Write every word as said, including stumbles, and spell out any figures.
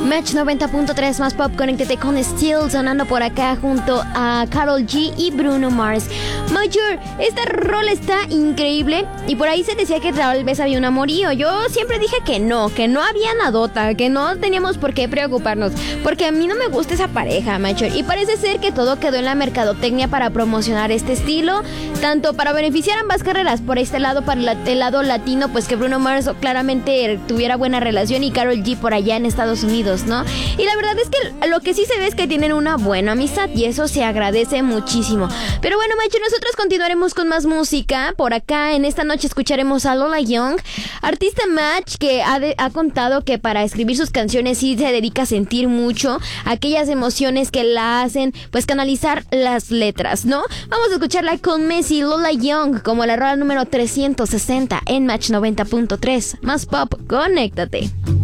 Match noventa punto tres más pop, conéctate con Steel sonando por acá junto a Karol G y Bruno Mars. Major, esta rola está increíble y por ahí se decía que tal vez había un amorío. Yo siempre dije que no, que no había nadota, que no teníamos por qué preocuparnos, porque a mí no me gusta esa pareja, Major, y parece ser que todo quedó en la mercadotecnia para promocionar este estilo, tanto para beneficiar ambas carreras, por este lado, para el lado latino, pues que Bruno Mars claramente tuviera buena relación y Karol G por allá en Estados Unidos, ¿no? Y la verdad es que lo que sí se ve es que tienen una buena amistad y eso se agradece muchísimo. Pero bueno, Macho, nosotros continuaremos con más música. Por acá en esta noche escucharemos a Lola Young, artista Match que ha, de, ha contado que para escribir sus canciones sí se dedica a sentir mucho aquellas emociones que la hacen pues canalizar las letras, ¿no? Vamos a escucharla con Messi, Lola Young, como la rola número trescientos sesenta en Match noventa punto tres. Más pop, conéctate.